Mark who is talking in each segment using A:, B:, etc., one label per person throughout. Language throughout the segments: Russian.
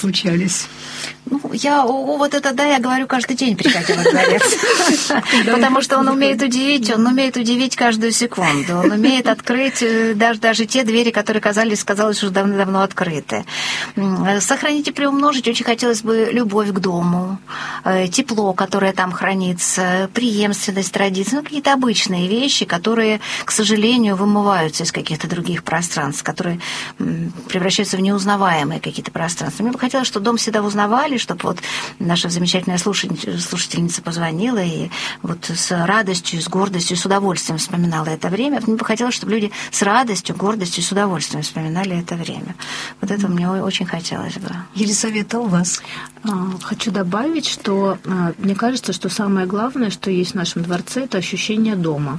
A: случались?
B: Я говорю, каждый день приходила в дворец. Потому что он умеет удивить каждую секунду. Он умеет открыть даже те двери, которые казалось, что давно открыты. Сохранить и приумножить очень хотелось бы любовь к дому, тепло, которое там хранится, преемственность традиций, какие-то обычные вещи, которые, к сожалению, вымываются из каких-то других пространств, которые превращаются в неузнаваемые какие-то пространства. Мне бы хотелось, чтобы дом всегда узнавали, чтобы вот наша замечательная слушательница позвонила и вот с радостью, с гордостью, с удовольствием вспоминала это время. Мне бы хотелось, чтобы люди с радостью, гордостью, с удовольствием вспоминали это время. Вот это мне очень хотелось бы.
A: Елизавета, у вас?
C: Хочу добавить, что мне кажется, что самое главное, что есть в нашем дворце, это ощущение дома.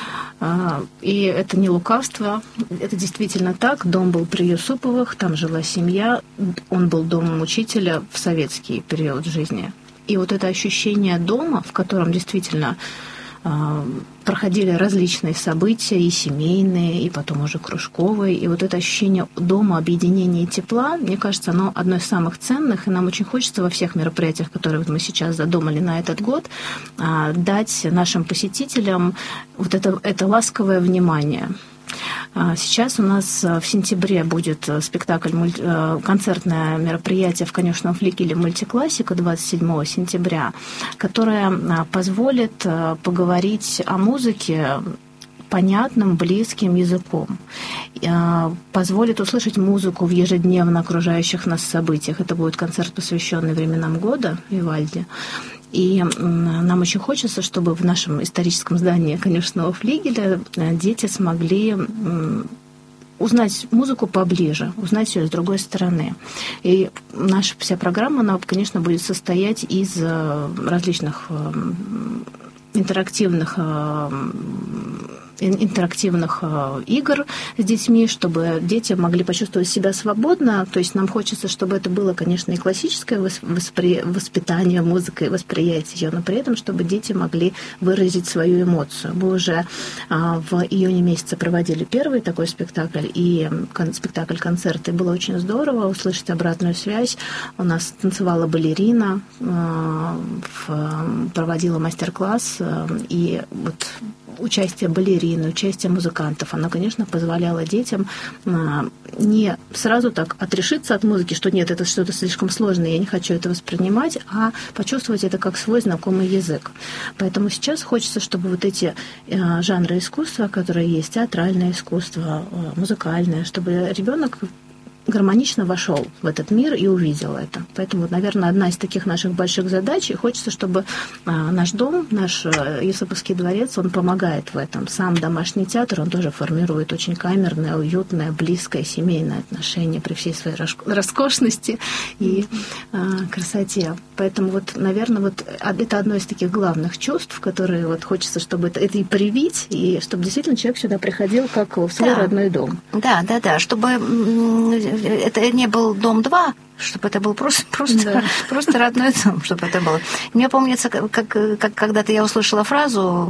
C: И это не лукавство, это действительно так. Дом был при Юсуповых, там жила семья, он был домом учителя в советский период жизни. И вот это ощущение дома, в котором действительно проходили различные события, и семейные, и потом уже кружковые. И вот это ощущение дома, объединения и тепла, мне кажется, оно одно из самых ценных, и нам очень хочется во всех мероприятиях, которые мы сейчас задумали на этот год, дать нашим посетителям вот это ласковое внимание. Сейчас у нас в сентябре будет спектакль, концертное мероприятие в конюшенном флигеле «Мультиклассика» 27 сентября, которое позволит поговорить о музыке понятным, близким языком, позволит услышать музыку в ежедневно окружающих нас событиях. Это будет концерт, посвященный временам года Вивальди. И нам очень хочется, чтобы в нашем историческом здании конюшенного флигеля дети смогли узнать музыку поближе, узнать ее с другой стороны. И наша вся программа, она, конечно, будет состоять из различных интерактивных игр с детьми, чтобы дети могли почувствовать себя свободно. То есть нам хочется, чтобы это было, конечно, и классическое воспитание музыкой, восприятие ее, но при этом, чтобы дети могли выразить свою эмоцию. Мы уже в июне месяце проводили первый такой спектакль, и спектакль-концерт, и было очень здорово услышать обратную связь. У нас танцевала балерина, проводила мастер-класс, и вот участие балерины, участие музыкантов, оно, конечно, позволяло детям не сразу так отрешиться от музыки, что нет, это что-то слишком сложное, я не хочу это воспринимать, а почувствовать это как свой знакомый язык. Поэтому сейчас хочется, чтобы вот эти жанры искусства, которые есть, театральное искусство, музыкальное, чтобы ребенок гармонично вошел в этот мир и увидел это. Поэтому, наверное, одна из таких наших больших задач, и хочется, чтобы наш дом, наш Юсуповский дворец, он помогает в этом. Сам домашний театр, он тоже формирует очень камерное, уютное, близкое, семейное отношение при всей своей роскошности и красоте. Поэтому, вот, наверное, вот это одно из таких главных чувств, которые вот хочется, чтобы это и привить, и чтобы действительно человек сюда приходил как в свой родной дом.
B: Да, чтобы это не был дом 2, чтобы это был просто родной дом, чтобы это было. Мне помнится, как когда-то я услышала фразу,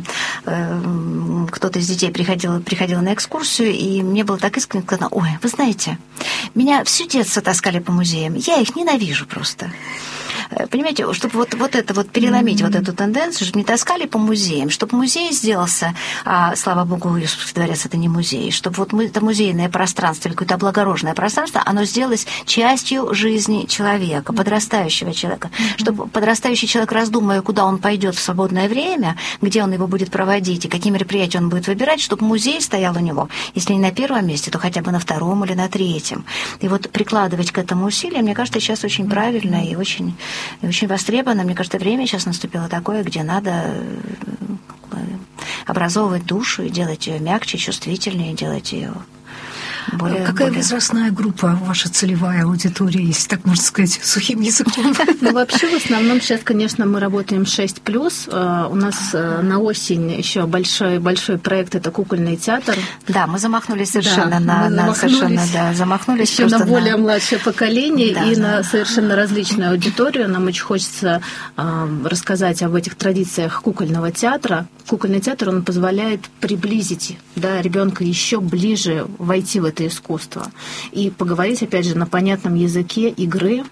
B: кто-то из детей приходил на экскурсию, и мне было так искренне сказано: ой, вы знаете, меня всё детство таскали по музеям, я их ненавижу просто. Понимаете, чтобы вот это вот переломить вот эту тенденцию, чтобы не таскали по музеям, чтобы музей сделался, слава богу, Юсуповский дворец — это не музей, чтобы вот это музейное пространство или какое-то облагороженное пространство, оно сделалось частью жизни человека, подрастающего человека, чтобы подрастающий человек, раздумывая, куда он пойдет в свободное время, где он его будет проводить и какие мероприятия он будет выбирать, чтобы музей стоял у него, если не на первом месте, то хотя бы на втором или на третьем. И вот прикладывать к этому усилия, мне кажется, сейчас очень правильно и очень востребовано. Мне кажется, время сейчас наступило такое, где надо образовывать душу и делать ее мягче, чувствительнее, делать ее
A: Какая возрастная группа, ваша целевая аудитория, если так можно сказать, сухим языком?
C: Ну, вообще, в основном сейчас, конечно, мы работаем 6+. У нас на осень еще большой проект — это кукольный театр.
B: Да, мы замахнулись совершенно замахнулись
C: еще на более младшее поколение и на совершенно различную аудиторию. Нам очень хочется рассказать об этих традициях кукольного театра. Кукольный театр, он позволяет приблизить ребенка еще ближе, войти в это искусство. И поговорить, опять же, на понятном языке игры,